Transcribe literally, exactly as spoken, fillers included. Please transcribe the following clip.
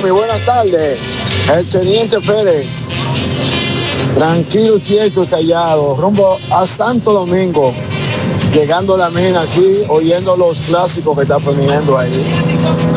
Tommy, buenas tardes. El teniente Pérez, tranquilo, quieto y callado, rumbo a Santo Domingo, llegando a la mina aquí, oyendo los clásicos que está poniendo ahí.